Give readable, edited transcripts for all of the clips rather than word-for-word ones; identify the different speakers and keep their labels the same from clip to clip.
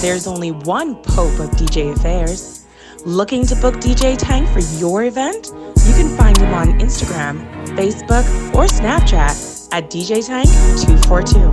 Speaker 1: There's only one Pope of DJ affairs. Looking to book DJ Tank for your event? You can find him on Instagram, Facebook, or Snapchat at DJ Tank 242.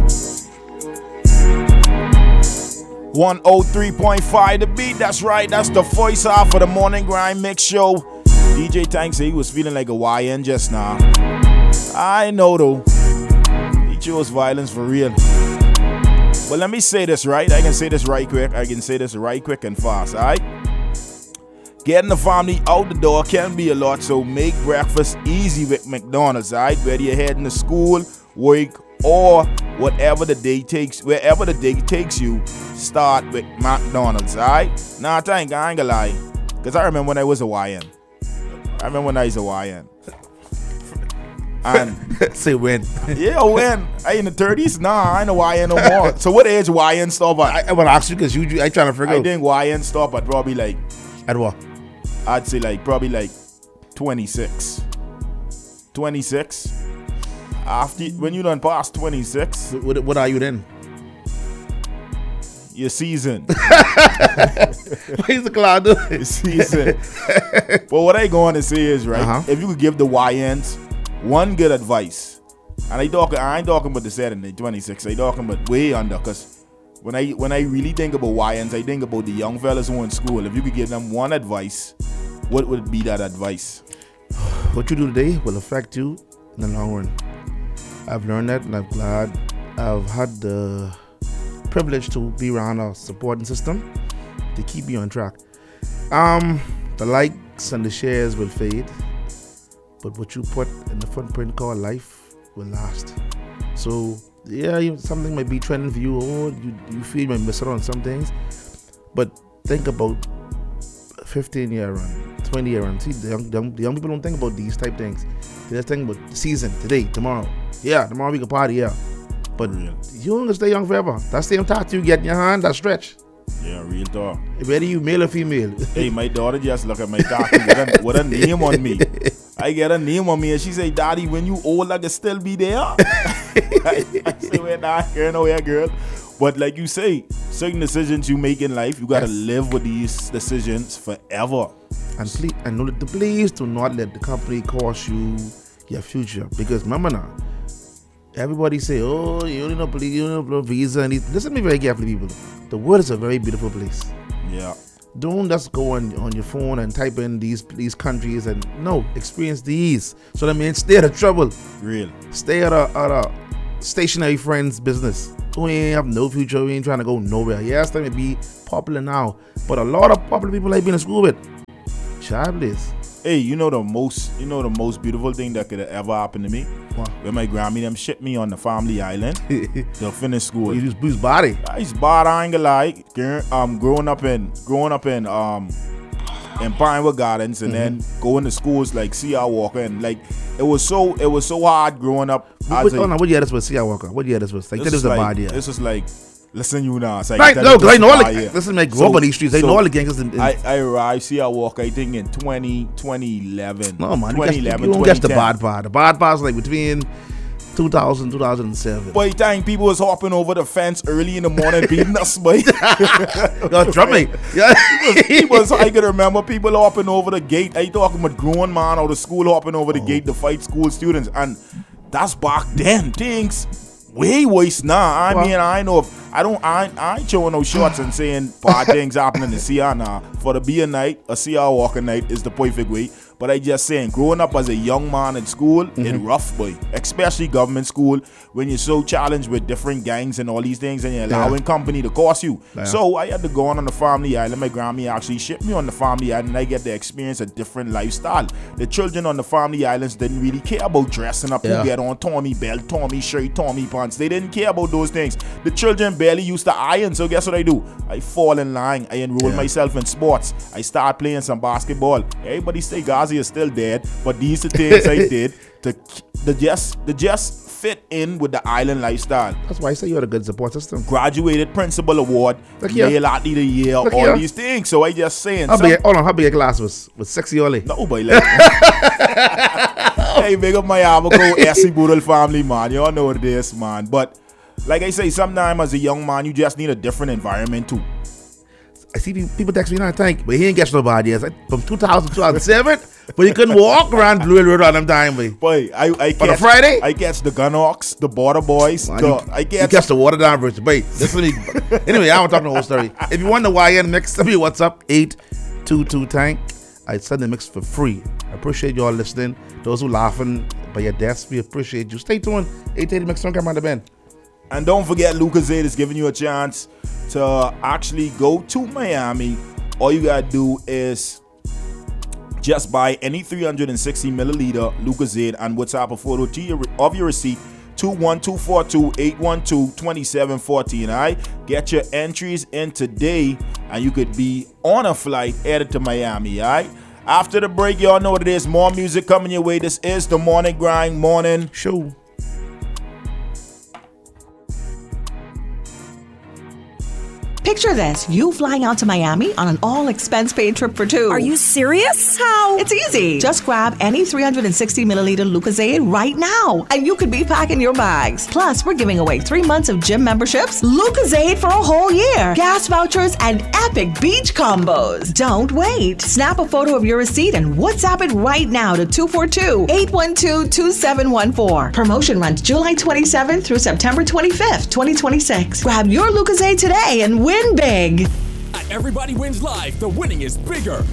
Speaker 2: 103.5 The Beat, that's right, that's the voice off for the Morning Grind Mix Show. DJ Tank said he was feeling like a YN just now. I know though, he chose violence for real. But let me say this right, I can say this right quick and fast, alright? Getting the family out the door can be a lot, so make breakfast easy with McDonald's, alright? Whether you're heading to school, work, or wherever the day takes you, start with McDonald's, alright? Nah, I ain't gonna lie, because I remember when I was a YN. And
Speaker 3: say when?
Speaker 2: Yeah, when? I in the 30s? Nah, I ain't a YN no more. So what age YN stop at?
Speaker 3: I want to ask you because I trying to figure out.
Speaker 2: I think YN stop at probably like,
Speaker 3: at what?
Speaker 2: I'd say like probably like 26. 26. After when you done past 26,
Speaker 3: what are you then?
Speaker 2: You're seasoned.
Speaker 3: He's the cloud.
Speaker 2: You're seasoned. But what I going to say is right. If you could give the YNs one good advice, and I ain't talking about the 70, 26. I talking about way under, because when I really think about YNs, I think about the young fellas who are in school. If you could give them one advice, what would be that advice?
Speaker 3: What you do today will affect you in the long run. I've learned that, and I'm glad I've had the privilege to be around a supporting system to keep me on track. The likes and the shares will fade, but what you put in the footprint called life will last. So yeah, something might be trending for you, or you feel you might miss out on some things, but think about 15-year run, 20-year run. See, the young people don't think about these type things. They just think about the season, today, tomorrow. Yeah, tomorrow we can party, yeah. But you don't stay young forever. That same tattoo you get in your hand, that stretch.
Speaker 2: Yeah, real talk.
Speaker 3: Whether you male or female.
Speaker 2: Hey, my daughter just look at my tattoo with a name on me. I get a name on me and she say, Daddy, when you old, I can still be there. I say, well, nah, girl, no, yeah, girl. But like you say, certain decisions you make in life, you got to live with these decisions forever.
Speaker 3: And know that please do not let the company cost you your future. Because remember now, everybody say, oh, you don't know visa. And listen to me very carefully, people. The world is a very beautiful place.
Speaker 2: Yeah.
Speaker 3: Don't just go on your phone and type in these countries and no, experience these. So that means stay out of trouble.
Speaker 2: Real.
Speaker 3: Stay at a stationary friend's business. Who ain't have no future, who ain't trying to go nowhere. Yes, they may be popular now, but a lot of popular people I've been in school with, childless.
Speaker 2: Hey, you know the most beautiful thing that could have ever happened to me?
Speaker 3: What?
Speaker 2: When my Grammy them shipped me on the family island to finish school.
Speaker 3: You just boost body.
Speaker 2: I used body, I ain't gonna lie. Growing up in Pinewood Gardens and then going to schools like C.R. Walker, and like it was so hard growing up.
Speaker 3: What year this was C.R. Walker? What year this was? Like this was a bad year.
Speaker 2: This was like, listen, you now. It's like,
Speaker 3: right, no, because I know all the listen, like grow up on these streets. I know all the gangs.
Speaker 2: I arrived C.R. Walker, I think in 2011.
Speaker 3: No man,
Speaker 2: 2011,
Speaker 3: you don't get the bad part. The bad part is like between 2000 2007.
Speaker 2: Boy, time people was hopping over the fence early in the morning beating us, boy.
Speaker 3: Yo, drumming. Yeah.
Speaker 2: I can remember people hopping over the gate. I talking about grown man out of school hopping over the gate to fight school students, and that's back then. Things way worse now. I mean, I know if I ain't showing no shorts and saying bad things happening to CR now. For the be a night, a CR Walker night is the perfect way. But I just saying, growing up as a young man in school, it's rough, boy. Especially government school, when you're so challenged with different gangs and all these things, and you're allowing company to cost you. Yeah. So I had to go on the family island. My Grammy actually shipped me on the family island, and I get to experience a different lifestyle. The children on the family islands didn't really care about dressing up. You get on Tommy belt, Tommy shirt, Tommy pants. They didn't care about those things. The children barely used to iron, so guess what I do? I fall in line. I enroll myself in sports. I start playing some basketball. Everybody say Gazi is still dead, but these are the things I did to just fit in with the island lifestyle.
Speaker 3: That's why I say you had a good support system.
Speaker 2: Graduated principal award, male athlete of the year, all these things. So I just saying.
Speaker 3: How big your class was sexy only?
Speaker 2: No, boy. Like, hey, big up my Abaco, SC Boodle family, man. You all know what it is, man. But like I say, sometimes as a young man, you just need a different environment too.
Speaker 3: I see people text me now, Tank, but he ain't catch nobody. It's like from 2000 to 2007, but he couldn't walk around Blue Hill Road on them time, boy.
Speaker 2: Boy, I catch,
Speaker 3: on a Friday?
Speaker 2: I catch the Gunhawks, the Border Boys.
Speaker 3: You catch the Water Down Bridge. Boy, anyway, I won't talk the whole story. If you want the YN mix, send me what's up, 822 Tank. I send the mix for free. I appreciate y'all listening. Those who laughing by your desk, we appreciate you. Stay tuned. 880 mix, don't come on the bend.
Speaker 2: And don't forget, Lucozade is giving you a chance to actually go to Miami. All you gotta do is just buy any 360 milliliter Lucozade and WhatsApp a photo to of your receipt 21242-812-2714. Alright, get your entries in today, and you could be on a flight headed to Miami. Alright. After the break, y'all know what it is. More music coming your way. This is the Morning Grind Morning
Speaker 3: Show.
Speaker 1: Picture this, you flying out to Miami on an all-expense-paid trip for two.
Speaker 4: Are you serious? How?
Speaker 1: It's easy. Just grab any 360 milliliter Lucozade right now, and you could be packing your bags. Plus, we're giving away 3 months of gym memberships, Lucozade for a whole year, gas vouchers, and epic beach combos. Don't wait. Snap a photo of your receipt and WhatsApp it right now to 242-812-2714. Promotion runs July 27th through September 25th, 2026. Grab your Lucozade today and win big.
Speaker 5: At Everybody Wins Live, the winning is bigger.